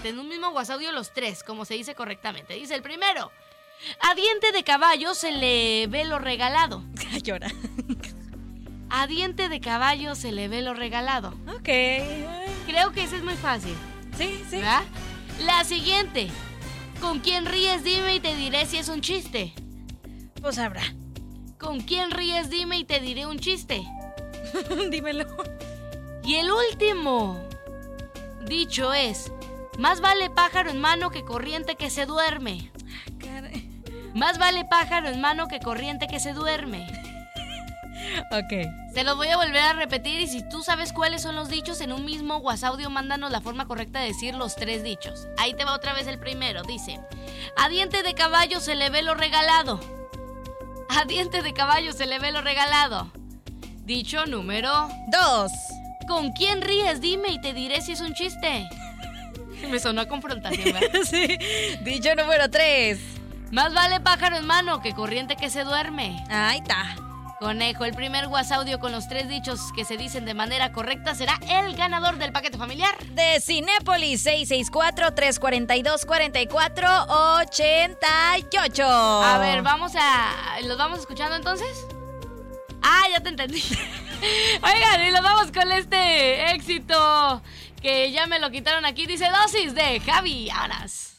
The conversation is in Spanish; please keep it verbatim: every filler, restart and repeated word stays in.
Exactamente, en un mismo WhatsApp los tres, como se dice correctamente. Dice el primero: a diente de caballo se le ve lo regalado. Llora. A diente de caballo se le ve lo regalado. Ok. Creo que ese es muy fácil. Sí, sí. ¿Verdad? La siguiente: ¿con quién ríes? Dime y te diré si es un chiste. Pues habrá. ¿Con quién ríes? Dime y te diré un chiste. Dímelo. Y el último dicho es: más vale pájaro en mano que corriente que se duerme. Caray. Más vale pájaro en mano que corriente que se duerme. Ok. Se los voy a volver a repetir, y si tú sabes cuáles son los dichos, en un mismo WhatsApp audio mándanos la forma correcta de decir los tres dichos. Ahí te va otra vez el primero. Dice: a diente de caballo se le ve lo regalado. A diente de caballo se le ve lo regalado. Dicho número Dos. ¿con quién ríes? Dime y te diré si es un chiste. Me sonó a confrontación, ¿verdad? Sí. Dicho número tres. Más vale pájaro en mano que corriente que se duerme. Ahí está. Conejo, el primer WhatsApp audio con los tres dichos que se dicen de manera correcta será el ganador del paquete familiar de Cinépolis. Seis seis cuatro, tres cuatro dos, cuatro cuatro ocho ocho. A ver, vamos a... ¿los vamos escuchando entonces? Ah, ya te entendí. Oigan, y los vamos con este éxito que ya me lo quitaron aquí. Dice: dosis de Javi Aras.